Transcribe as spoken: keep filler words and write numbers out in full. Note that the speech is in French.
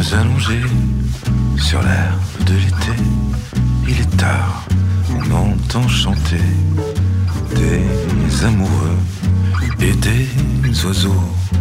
allongés sur l'herbe de l'été. Il est tard, on entend chanter des amoureux et des oiseaux